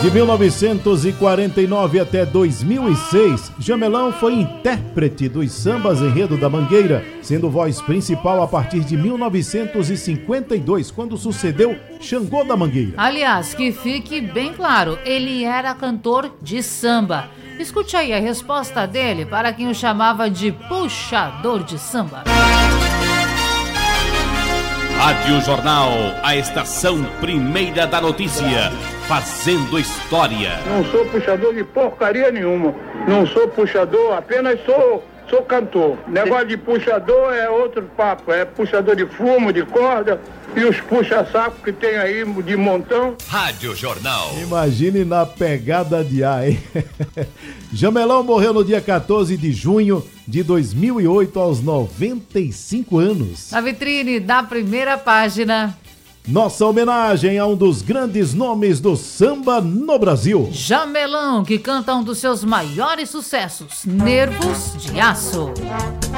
De 1949 até 2006, Jamelão foi intérprete dos sambas enredo da Mangueira, sendo voz principal a partir de 1952, quando sucedeu Xangô da Mangueira. Aliás, que fique bem claro, ele era cantor de samba. Escute aí a resposta dele para quem o chamava de puxador de samba. Rádio Jornal, a estação primeira da notícia, fazendo história. Não sou puxador de porcaria nenhuma. Não sou puxador, apenas sou cantor. Negócio de puxador é outro papo. É puxador de fumo, de corda e os puxa-saco que tem aí de montão. Rádio Jornal. Imagine na pegada de ar, hein? Jamelão morreu no dia 14 de junho de 2008, aos 95 anos. Na vitrine da primeira página, nossa homenagem a um dos grandes nomes do samba no Brasil. Jamelão, que canta um dos seus maiores sucessos, Nervos de Aço.